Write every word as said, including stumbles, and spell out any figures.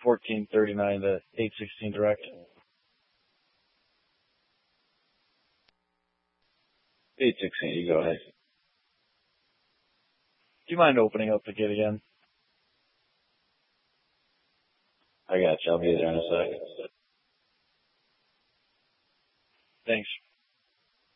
fourteen thirty-nine to eight sixteen direct. eight sixteen, you go ahead. Do you mind opening up the gate again? I got you. I'll be there in a sec.